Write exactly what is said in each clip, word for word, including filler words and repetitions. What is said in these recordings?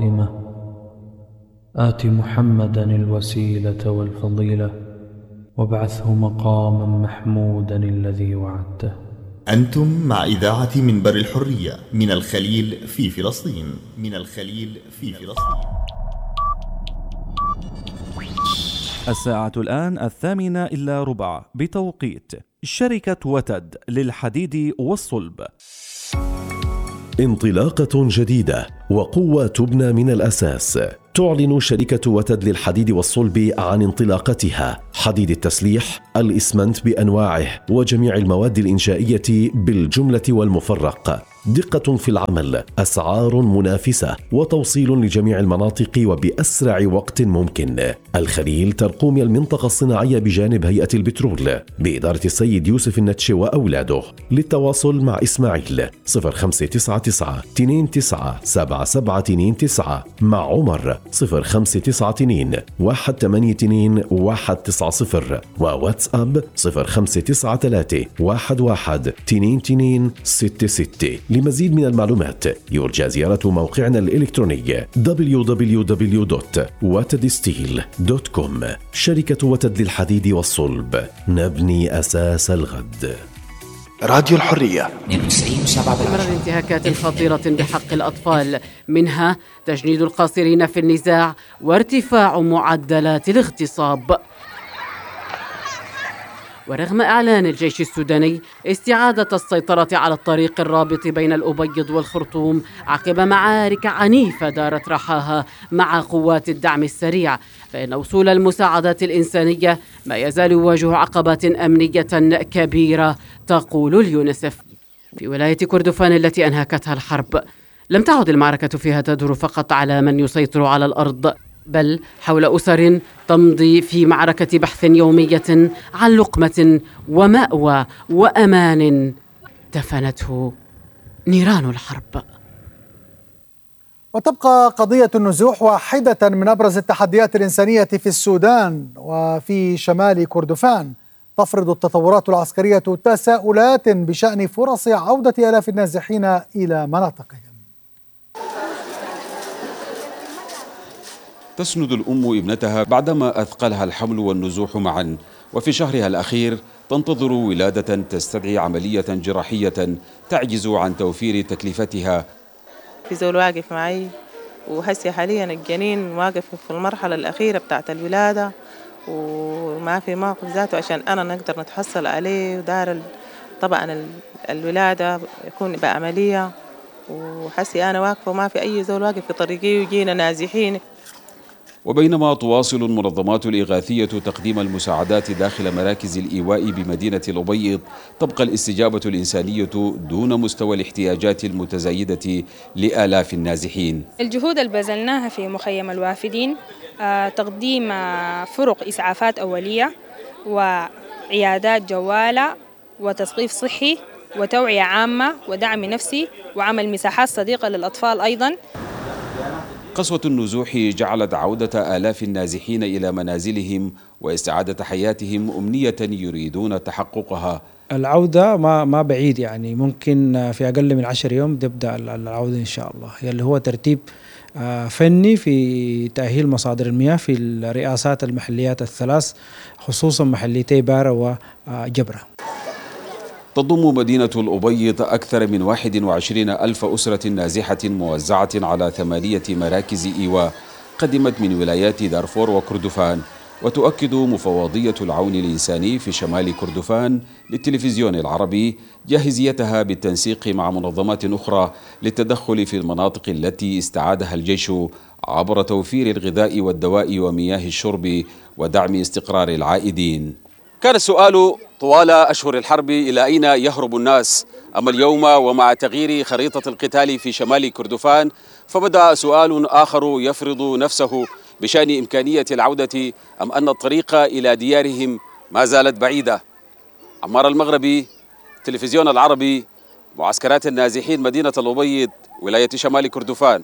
آت محمدا الوسيلة والفضيلة وابعثه مقاما محمودا الذي وعدته. أنتم مع إذاعة منبر الحرية من الخليل في فلسطين. من الخليل في فلسطين. الساعة الآن الثامنة إلا ربع بتوقيت شركة وتد للحديد والصلب. انطلاقة جديدة وقوة تبنى من الأساس. تعلن شركة وتد للحديد والصلب عن انطلاقتها حديد التسليح، الإسمنت بأنواعه وجميع المواد الإنشائية بالجملة والمفرق. دقة في العمل، أسعار منافسة، وتوصيل لجميع المناطق وبأسرع وقت ممكن. الخليل ترقوم المنطقة الصناعية بجانب هيئة البترول بإدارة السيد يوسف النتشي وأولاده. للتواصل مع إسماعيل صفر خمسة تسعة تسعة اثنين تسعة سبعة سبعة اثنين تسعة، مع عمر صفر خمسة تسعة اثنين واحد ثمانية اثنين واحد تسعة صفر، وواتساب صفر خمسة تسعة ثلاثة واحد واحد اثنين اثنين ستة ستة. لمزيد من المعلومات يرجى زيارة موقعنا الإلكتروني دبليو دبليو دبليو دوت وتد ستيل دوت كوم. شركة وتد للحديد والصلب، نبني أساس الغد. راديو الحرية. من الانتهاكات الخطيرة بحق الأطفال، منها تجنيد القاصرين في النزاع وارتفاع معدلات الاغتصاب. ورغم إعلان الجيش السوداني استعادة السيطرة على الطريق الرابط بين الأبيض والخرطوم عقب معارك عنيفة دارت رحاها مع قوات الدعم السريع، فإن وصول المساعدات الإنسانية ما يزال يواجه عقبات أمنية كبيرة، تقول اليونسف. في ولاية كردفان التي أنهكتها الحرب، لم تعد المعركة فيها تدور فقط على من يسيطر على الأرض، بل حول أسر تمضي في معركة بحث يومية عن لقمة ومأوى وأمان دفنته نيران الحرب. وتبقى قضية النزوح واحدة من أبرز التحديات الإنسانية في السودان وفي شمال كردفان. تفرض التطورات العسكرية تساؤلات بشأن فرص عودة آلاف النازحين إلى مناطقهم. تسند الأم ابنتها بعدما أثقلها الحمل والنزوح معا، وفي شهرها الأخير تنتظر ولادة تستدعي عملية جراحية تعجز عن توفير تكلفتها. في زول واقف معي، وهسي حاليا الجنين واقف في المرحلة الأخيرة بتاعت الولادة، وما في موقف ذاته عشان أنا نقدر نتحصل عليه، ودار طبعا الولادة يكون بعملية، وحسي أنا واقفة وما في أي زول واقف في طريقي ويجينا نازحين. وبينما تواصل المنظمات الإغاثية تقديم المساعدات داخل مراكز الإيواء بمدينة الأبيض، تبقى الاستجابة الإنسانية دون مستوى الاحتياجات المتزايدة لآلاف النازحين. الجهود اللي بذلناها في مخيم الوافدين تقديم فرق إسعافات أولية وعيادات جوالة وتثقيف صحي وتوعية عامة ودعم نفسي وعمل مساحات صديقة للأطفال أيضاً. قسوة النزوح جعلت عودة آلاف النازحين إلى منازلهم واستعادة حياتهم أمنية يريدون تحققها. العودة ما ما بعيد، يعني ممكن في أقل من عشر يوم تبدأ العودة إن شاء الله، اللي هو ترتيب فني في تأهيل مصادر المياه في الرئاسات المحليات الثلاث، خصوصا محليتي بارة وجبرة. تضم مدينة الأبيض أكثر من واحد وعشرين ألف أسرة نازحة موزعة على ثمانية مراكز إيواء قدمت من ولايات دارفور وكردفان. وتؤكد مفوضية العون الإنساني في شمال كردفان للتلفزيون العربي جاهزيتها بالتنسيق مع منظمات أخرى للتدخل في المناطق التي استعادها الجيش عبر توفير الغذاء والدواء ومياه الشرب ودعم استقرار العائدين. كان السؤال طوال أشهر الحرب إلى أين يهرب الناس؟ أما اليوم ومع تغيير خريطة القتال في شمال كردفان فبدأ سؤال آخر يفرض نفسه بشأن إمكانية العودة، أم أن الطريق إلى ديارهم ما زالت بعيدة. عمار المغربي، تلفزيون العربي، معسكرات النازحين، مدينة الأبيض، ولاية شمال كردفان.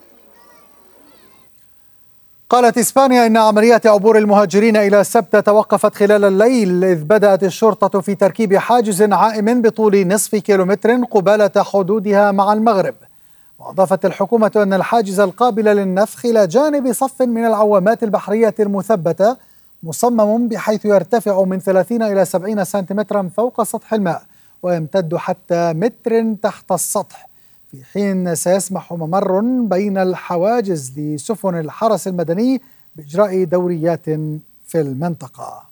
قالت إسبانيا إن عمليات عبور المهاجرين إلى سبتة توقفت خلال الليل، إذ بدأت الشرطة في تركيب حاجز عائم بطول نصف كيلومتر قبالة حدودها مع المغرب. وأضافت الحكومة أن الحاجز القابل للنفخ إلى جانب صف من العوامات البحرية المثبتة مصمم بحيث يرتفع من ثلاثين إلى سبعين سنتيمترا فوق سطح الماء ويمتد حتى متر تحت السطح، في حين سيسمح ممر بين الحواجز لسفن الحرس المدني بإجراء دوريات في المنطقة.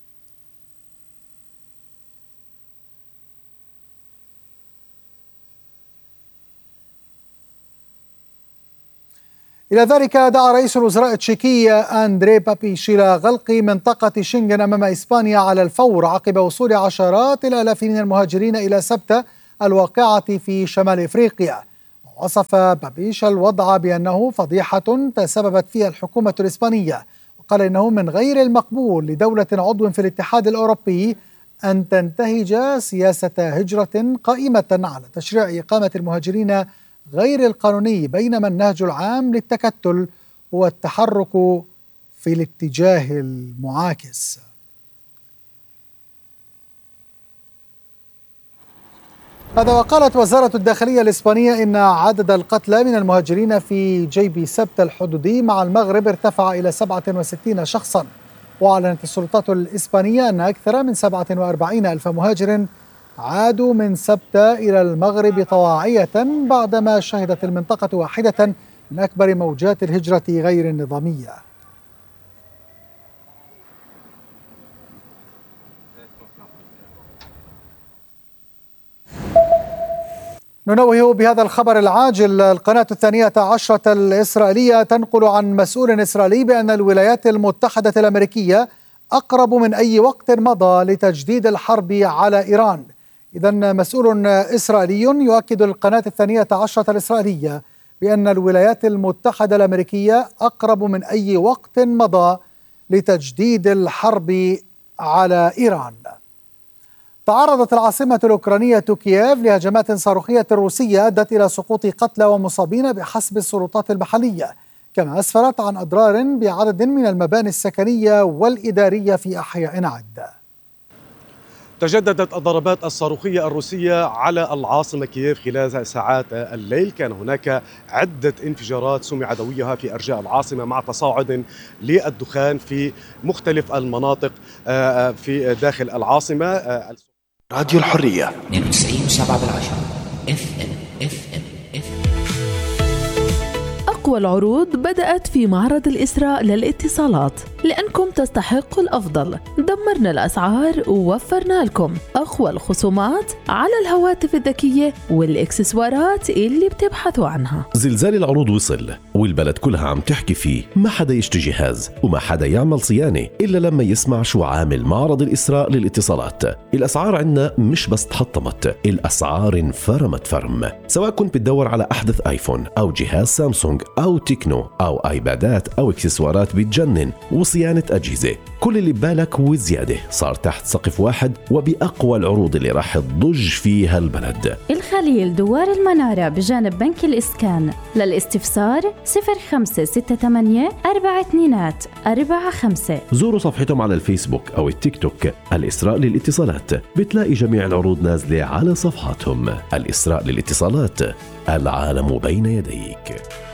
إلى ذلك دعا رئيس الوزراء التشيكي أندري بابيش إلى غلق منطقة شنغن أمام إسبانيا على الفور عقب وصول عشرات الآلاف من المهاجرين إلى سبتة الواقعة في شمال إفريقيا. ووصف بابيش الوضع بأنه فضيحة تسببت فيها الحكومة الإسبانية، وقال إنه من غير المقبول لدولة عضو في الاتحاد الأوروبي أن تنتهج سياسة هجرة قائمة على تشريع إقامة المهاجرين غير القانوني، بينما النهج العام للتكتل هو التحرك في الاتجاه المعاكس. هذا وقالت وزارة الداخلية الإسبانية إن عدد القتلى من المهاجرين في جيب سبتة الحدودي مع المغرب ارتفع إلى سبعة وستين شخصا. وأعلنت السلطات الإسبانية أن أكثر من سبعة وأربعين ألف مهاجر عادوا من سبتة إلى المغرب طواعية بعدما شهدت المنطقة واحدة من أكبر موجات الهجرة غير النظامية. ننوه بهذا الخبر العاجل. القناة الثانية عشرة الإسرائيلية تنقل عن مسؤول إسرائيلي بأن الولايات المتحدة الأمريكية أقرب من أي وقت مضى لتجديد الحرب على إيران. إذن مسؤول إسرائيلي يؤكد القناة الثانية عشرة الإسرائيلية بأن الولايات المتحدة الأمريكية أقرب من أي وقت مضى لتجديد الحرب على إيران. تعرضت العاصمة الأوكرانية كييف لهجمات صاروخية روسية أدت إلى سقوط قتلى ومصابين بحسب السلطات المحلية، كما أسفرت عن أضرار بعدد من المباني السكنية والإدارية في أحياء عدة. تجددت الضربات الصاروخية الروسية على العاصمة كييف خلال ساعات الليل. كان هناك عدة انفجارات سمع دويها في أرجاء العاصمة مع تصاعد للدخان في مختلف المناطق في داخل العاصمة. راديو الحرية اثنين وتسعين وسبعة بالعشرة اف ام اف ام اف ام. أقوى العروض بدأت في معرض الإسراء للاتصالات، لأنكم تستحقوا الأفضل. دمرنا الأسعار ووفرنا لكم أقوى الخصومات على الهواتف الذكية والإكسسوارات اللي بتبحثوا عنها. زلزال العروض وصل والبلد كلها عم تحكي فيه. ما حدا يشتري جهاز وما حدا يعمل صيانة إلا لما يسمع شو عامل معرض الإسراء للاتصالات. الأسعار عنا مش بس تحطمت، الأسعار انفرمت فرم. سواء كنت بتدور على أحدث آيفون أو جهاز سامسونج أو تكنو أو آيبادات أو إكسسوارات بتجنن وصيانة أجهزة، كل اللي ببالك وزيادة صار تحت سقف واحد وبأقوى العروض اللي راح تضج فيها البلد. الخليل دوار المنارة بجانب بنك الإسكان. للاستفسار صفر خمسة ستة ثمانية أربعة اثنين أربعة خمسة. زوروا صفحتهم على الفيسبوك أو التيك توك الإسراء للاتصالات، بتلاقي جميع العروض نازلة على صفحاتهم. الإسراء للاتصالات، العالم بين يديك.